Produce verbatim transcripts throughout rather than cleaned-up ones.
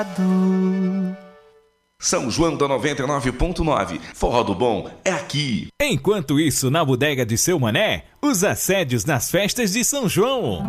São João da noventa e nove ponto nove. Forró do Bom é aqui. Enquanto isso, na bodega de Seu Mané, os assédios nas festas de São João.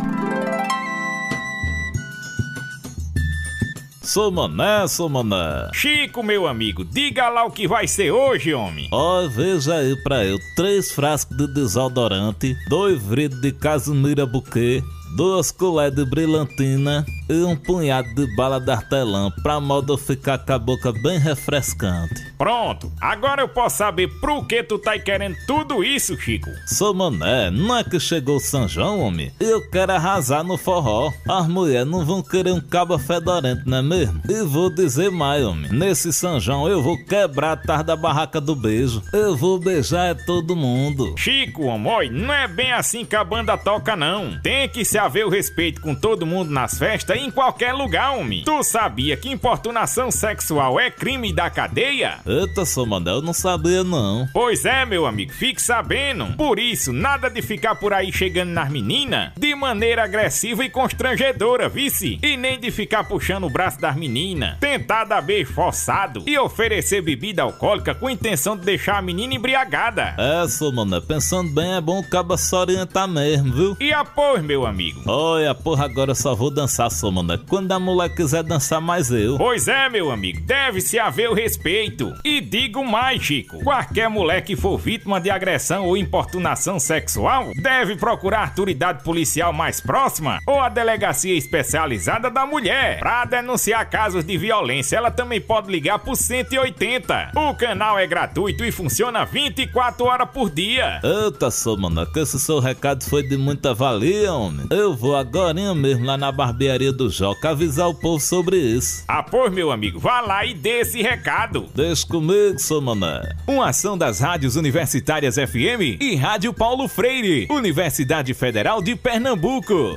Sou Mané, sou Mané. Chico, meu amigo, diga lá o que vai ser hoje, homem. Ó, oh, veja aí pra eu. Três frascos de desodorante, dois vidros de Casimira Buquê, duas colheres de brilhantina e um punhado de bala de hortelã, pra modo ficar com a boca bem refrescante. Pronto, agora eu posso saber por que tu tá querendo tudo isso, Chico. Sou Mané, não é que chegou o São João, homem? E eu quero arrasar no forró. As mulheres não vão querer um cabo fedorento, não é mesmo? E vou dizer mais, homem. Nesse São João eu vou quebrar atrás da barraca do beijo. Eu vou beijar é todo mundo. Chico, homem, não é bem assim que a banda toca, não. Tem que se haver o respeito com todo mundo nas festas e em qualquer lugar, homem. Tu sabia que importunação sexual é crime da cadeia? Eita, sou Mané, eu não sabia não. Pois é, meu amigo, fique sabendo. Por isso, nada de ficar por aí chegando nas meninas de maneira agressiva e constrangedora, vice? E nem de ficar puxando o braço das meninas, tentar dar beijo forçado e oferecer bebida alcoólica com a intenção de deixar a menina embriagada. É, sou Mané, pensando bem é bom o cabo se orientar mesmo, viu? E após, meu amigo? Olha, porra, agora eu só vou dançar, sou Mané. Quando a mulher quiser dançar, mais eu. Pois é, meu amigo, deve-se haver o respeito. E digo mais, Chico, qualquer mulher que for vítima de agressão ou importunação sexual deve procurar a autoridade policial mais próxima ou a delegacia especializada da mulher pra denunciar casos de violência. Ela também pode ligar pro cento e oitenta. O canal é gratuito e funciona vinte e quatro horas por dia. Eita, sou Mané, que esse seu recado foi de muita valia, homem. Eu vou agorinha mesmo lá na barbearia do Joca avisar o povo sobre isso. Ah, pois, meu amigo, vá lá e dê esse recado. Deixa comigo, sou Mané. Uma ação das rádios universitárias F M e Rádio Paulo Freire, Universidade Federal de Pernambuco.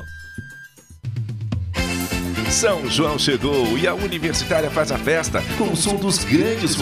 São João chegou e a Universitária faz a festa com o som dos grandes